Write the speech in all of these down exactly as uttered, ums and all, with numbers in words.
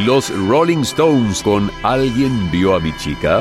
Los Rolling Stones con ¿Alguien vio a mi chica?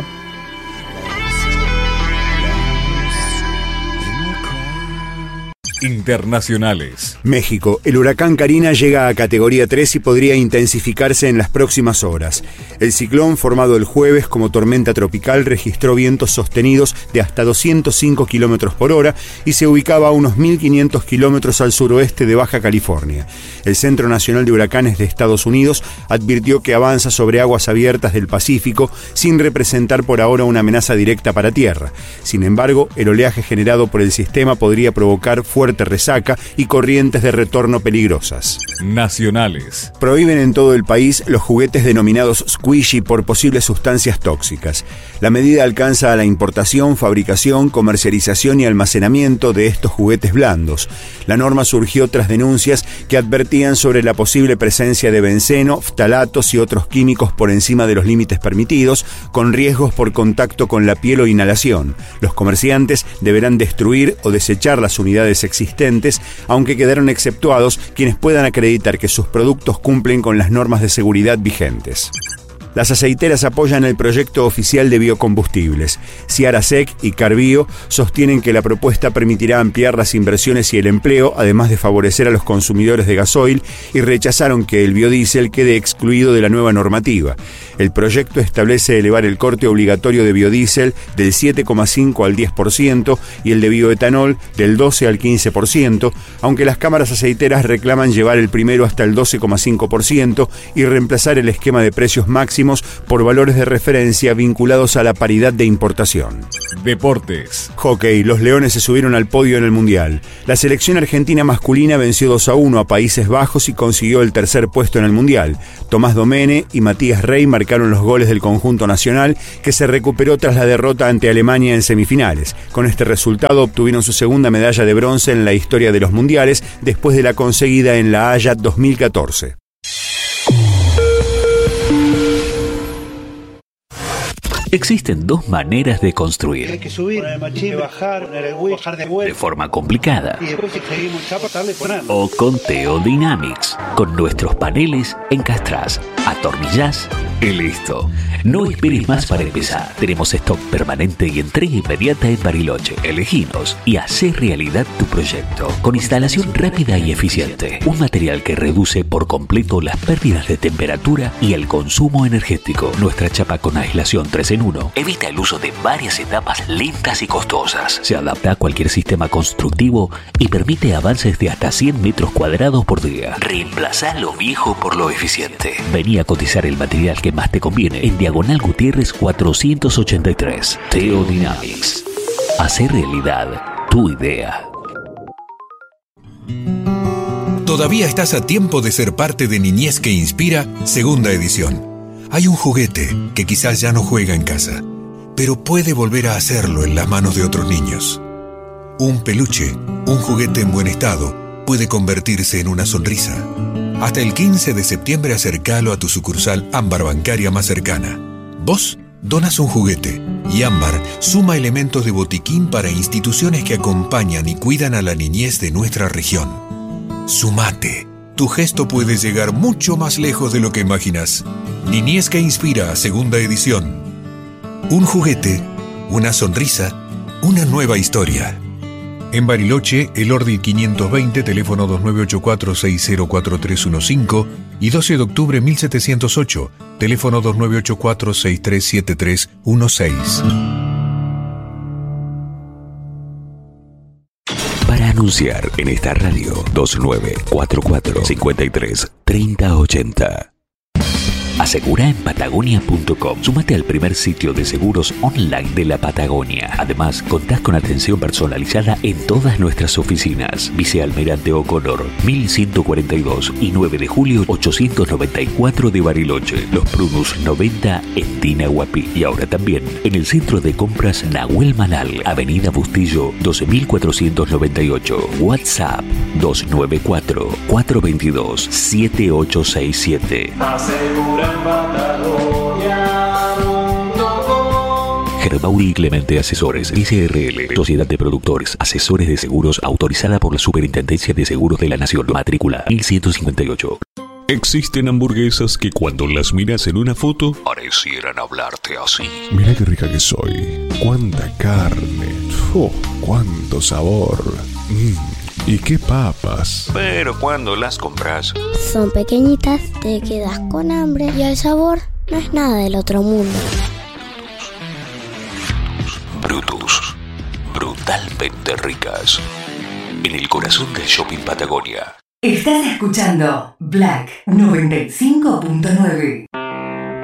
Internacionales. México. El huracán Karina llega a categoría tres y podría intensificarse en las próximas horas. El ciclón, formado el jueves como tormenta tropical, registró vientos sostenidos de hasta doscientos cinco kilómetros por hora y se ubicaba a unos mil quinientos kilómetros al suroeste de Baja California. El Centro Nacional de Huracanes de Estados Unidos advirtió que avanza sobre aguas abiertas del Pacífico sin representar por ahora una amenaza directa para tierra. Sin embargo, el oleaje generado por el sistema podría provocar fuerte resaca y corrientes de retorno peligrosas. Nacionales. Prohíben en todo el país los juguetes denominados squishy por posibles sustancias tóxicas. La medida alcanza a la importación, fabricación, comercialización y almacenamiento de estos juguetes blandos. La norma surgió tras denuncias que advertían sobre la posible presencia de benceno, ftalatos y otros químicos por encima de los límites permitidos, con riesgos por contacto con la piel o inhalación. Los comerciantes deberán destruir o desechar las unidades existentes, aunque quedaron exceptuados quienes puedan acreditar que sus productos cumplen con las normas de seguridad vigentes. Las aceiteras apoyan el proyecto oficial de biocombustibles. Ciarasec y Carbio sostienen que la propuesta permitirá ampliar las inversiones y el empleo, además de favorecer a los consumidores de gasoil, y rechazaron que el biodiesel quede excluido de la nueva normativa. El proyecto establece elevar el corte obligatorio de biodiesel del siete coma cinco al diez por ciento y el de bioetanol del doce al quince por ciento, aunque las cámaras aceiteras reclaman llevar el primero hasta el doce coma cinco por ciento y reemplazar el esquema de precios máximos por valores de referencia vinculados a la paridad de importación. Deportes. Hockey. Los Leones se subieron al podio en el Mundial. La selección argentina masculina venció dos a uno a Países Bajos y consiguió el tercer puesto en el Mundial. Tomás Domene y Matías Rey marcaron los goles del conjunto nacional, que se recuperó tras la derrota ante Alemania en semifinales. Con este resultado obtuvieron su segunda medalla de bronce en la historia de los mundiales, después de la conseguida en La Haya dos mil catorce. Existen dos maneras de construir. Hay que subir, machín, bajar, bajar de vuelta. De forma complicada. Y después si seguimos chapa, darle ponerlo. O con Teo Dynamics. Con nuestros paneles encastrás, atornillás y listo. No esperes más para empezar. Tenemos stock permanente y entrega inmediata en Bariloche. Eleginos y hacé realidad tu proyecto. Con instalación rápida y eficiente. Un material que reduce por completo las pérdidas de temperatura y el consumo energético. Nuestra chapa con aislación tres en uno evita el uso de varias etapas lentas y costosas. Se adapta a cualquier sistema constructivo y permite avances de hasta cien metros cuadrados por día. Reemplazá lo viejo por lo eficiente. Vení a cotizar el material que más te conviene en Diagonal Gutiérrez cuatrocientos ochenta y tres. Teo Dynamics. Hacer realidad tu idea. Todavía estás a tiempo de ser parte de Niñez que Inspira, segunda edición. Hay un juguete que quizás ya no juega en casa, pero puede volver a hacerlo en las manos de otros niños. Un peluche, un juguete en buen estado, puede convertirse en una sonrisa. Hasta el quince de septiembre acércalo a tu sucursal Ámbar bancaria más cercana. Vos donas un juguete y Ámbar suma elementos de botiquín para instituciones que acompañan y cuidan a la niñez de nuestra región. Sumate. Tu gesto puede llegar mucho más lejos de lo que imaginas. Niñez que Inspira, segunda edición. Un juguete, una sonrisa, una nueva historia. En Bariloche, el Ordi quinientos veinte, teléfono dos nueve ocho cuatro seis cero cuatro tres uno cinco y doce de octubre mil setecientos ocho, teléfono dos nueve ocho cuatro seis tres siete tres uno seis. Para anunciar en esta radio, dos nueve cuatro cuatro cinco tres tres cero ocho cero. Asegura en patagonia punto com. Súmate al primer sitio de seguros online de la Patagonia. Además, contás con atención personalizada en todas nuestras oficinas. Vice Almirante O'Connor, mil ciento cuarenta y dos y nueve de julio ochocientos noventa y cuatro de Bariloche. Los Prunus noventa en Tinahuapi. Y ahora también en el centro de compras Nahuel Manal, Avenida Bustillo doce mil cuatrocientos noventa y ocho. WhatsApp dos nueve cuatro cuatro dos dos siete ocho seis siete. Asegura en Patagonia punto com. Germauri y Clemente Asesores, S R L, Sociedad de Productores, Asesores de Seguros, autorizada por la Superintendencia de Seguros de la Nación, matrícula mil ciento cincuenta y ocho. Existen hamburguesas que cuando las miras en una foto parecieran hablarte así. Mirá qué rica que soy. Cuánta carne. Oh, cuánto sabor. Mm, y qué papas. Pero cuando las compras, son pequeñitas, te quedas con hambre y el sabor no es nada del otro mundo. Brutus. Brutalmente ricas. En el corazón del Shopping Patagonia. Estás escuchando Black noventa y cinco punto nueve.